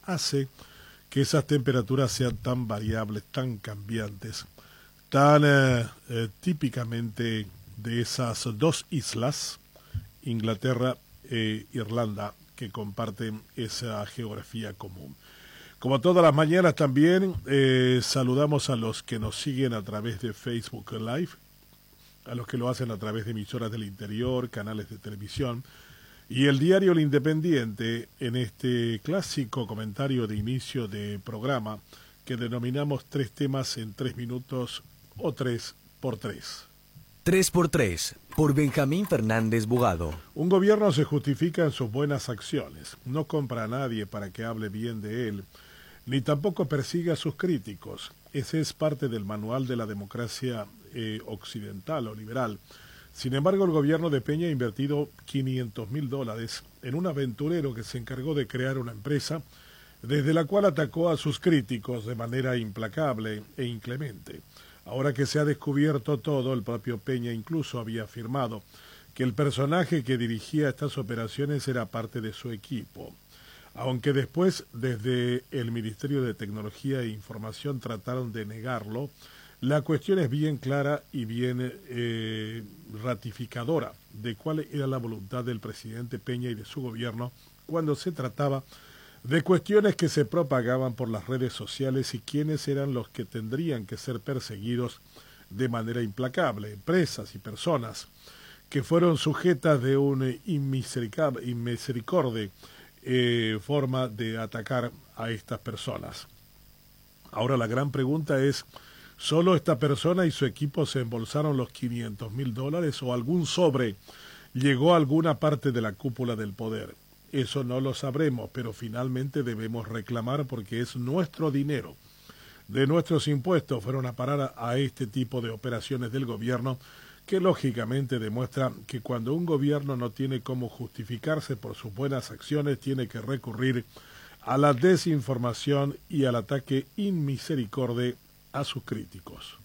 hace que esas temperaturas sean tan variables, tan cambiantes, tan típicamente de esas dos islas, Inglaterra e Irlanda, que comparten esa geografía común. Como todas las mañanas también saludamos a los que nos siguen a través de Facebook Live, a los que lo hacen a través de emisoras del interior, canales de televisión, y el diario El Independiente en este clásico comentario de inicio de programa que denominamos 3 temas en 3 minutos o 3x3. 3x3, por Benjamín Fernández Bugado. Un gobierno se justifica en sus buenas acciones, no compra a nadie para que hable bien de él, ni tampoco persigue a sus críticos. Ese es parte del manual de la democracia occidental o liberal. Sin embargo, el gobierno de Peña ha invertido $500,000 en un aventurero que se encargó de crear una empresa desde la cual atacó a sus críticos de manera implacable e inclemente. Ahora que se ha descubierto todo, el propio Peña incluso había afirmado que el personaje que dirigía estas operaciones era parte de su equipo. Aunque después, desde el Ministerio de Tecnología e Información trataron de negarlo, la cuestión es bien clara y bien ratificadora de cuál era la voluntad del presidente Peña y de su gobierno cuando se trataba de cuestiones que se propagaban por las redes sociales y quiénes eran los que tendrían que ser perseguidos de manera implacable, empresas y personas que fueron sujetas de una inmisericorde forma de atacar a estas personas. Ahora la gran pregunta es, ¿solo esta persona y su equipo se embolsaron los $500,000 o algún sobre llegó a alguna parte de la cúpula del poder? Eso no lo sabremos, pero finalmente debemos reclamar porque es nuestro dinero. De nuestros impuestos fueron a parar a este tipo de operaciones del gobierno, que lógicamente demuestra que cuando un gobierno no tiene cómo justificarse por sus buenas acciones, tiene que recurrir a la desinformación y al ataque inmisericorde a sus críticos.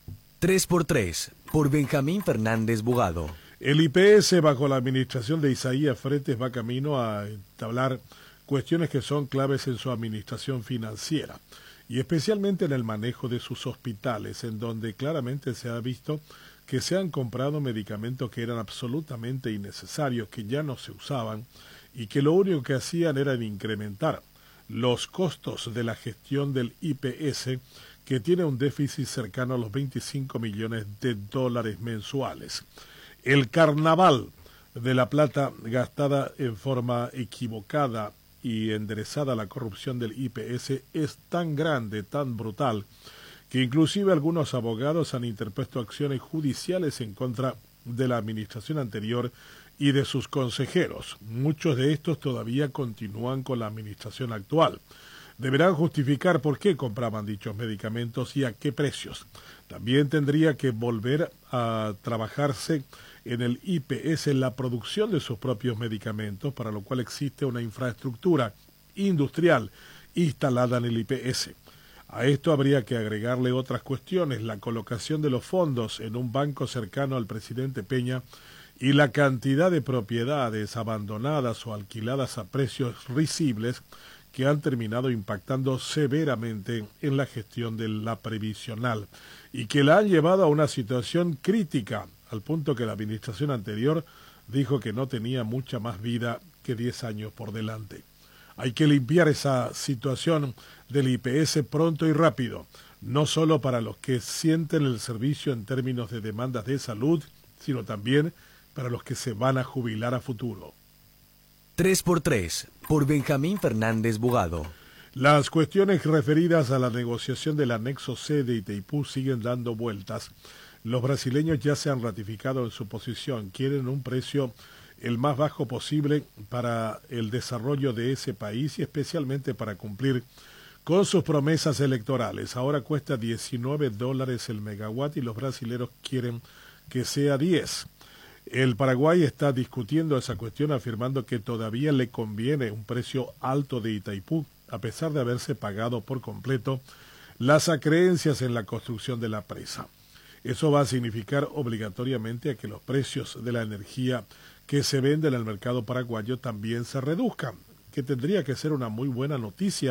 3x3, por Benjamín Fernández Bugado. El IPS, bajo la administración de Isaías Fretes, va camino a entablar cuestiones que son claves en su administración financiera y especialmente en el manejo de sus hospitales, en donde claramente se ha visto que se han comprado medicamentos que eran absolutamente innecesarios, que ya no se usaban y que lo único que hacían era incrementar los costos de la gestión del IPS, que tiene un déficit cercano a los $25 millones mensuales. El carnaval de la plata gastada en forma equivocada y enderezada a la corrupción del IPS es tan grande, tan brutal, que inclusive algunos abogados han interpuesto acciones judiciales en contra de la administración anterior y de sus consejeros. Muchos de estos todavía continúan con la administración actual. Deberán justificar por qué compraban dichos medicamentos y a qué precios. También tendría que volver a trabajarse en el IPS en la producción de sus propios medicamentos, para lo cual existe una infraestructura industrial instalada en el IPS. A esto habría que agregarle otras cuestiones, la colocación de los fondos en un banco cercano al presidente Peña y la cantidad de propiedades abandonadas o alquiladas a precios risibles que han terminado impactando severamente en la gestión de la previsional y que la han llevado a una situación crítica, al punto que la administración anterior dijo que no tenía mucha más vida que 10 años por delante. Hay que limpiar esa situación del IPS pronto y rápido, no solo para los que sienten el servicio en términos de demandas de salud, sino también para los que se van a jubilar a futuro. 3x3, por Benjamín Fernández Bugado. Las cuestiones referidas a la negociación del anexo C de Itaipú siguen dando vueltas. Los brasileños ya se han ratificado en su posición, quieren un precio el más bajo posible para el desarrollo de ese país y especialmente para cumplir con sus promesas electorales. Ahora cuesta $19 el megawatt y los brasileños quieren que sea 10. El Paraguay está discutiendo esa cuestión, afirmando que todavía le conviene un precio alto de Itaipú, a pesar de haberse pagado por completo las acreencias en la construcción de la presa. Eso va a significar obligatoriamente a que los precios de la energía que se vende en el mercado paraguayo también se reduzcan, que tendría que ser una muy buena noticia